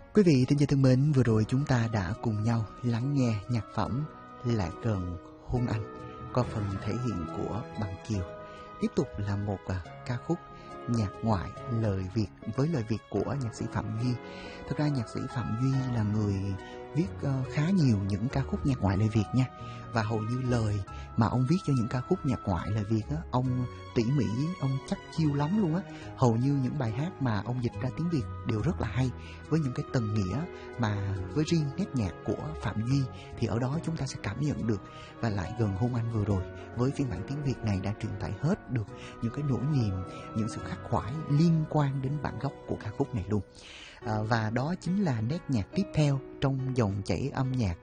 Quý vị thính giả thân mến, vừa rồi chúng ta đã cùng nhau lắng nghe nhạc phẩm Lại Gần Hôn Anh qua phần thể hiện của Bằng Kiều. Tiếp tục là một ca khúc nhạc ngoại lời Việt với lời Việt của nhạc sĩ Phạm Duy. Thực ra nhạc sĩ Phạm Duy là người viết khá nhiều những ca khúc nhạc ngoại lời Việt nha. Và hầu như lời mà ông viết cho những ca khúc nhạc ngoại lời Việt á, ông tỉ mỉ, ông chắc chiêu lắm luôn á. Hầu như những bài hát mà ông dịch ra tiếng Việt đều rất là hay, với những cái tầng nghĩa mà với riêng nét nhạc của Phạm Duy thì ở đó chúng ta sẽ cảm nhận được. Và Lại Gần Hôn Anh vừa rồi với phiên bản tiếng Việt này đã truyền tải hết được những cái nỗi niềm, những sự khắc khoải liên quan đến bản gốc của ca khúc này luôn. Và đó chính là nét nhạc tiếp theo trong dòng chảy âm nhạc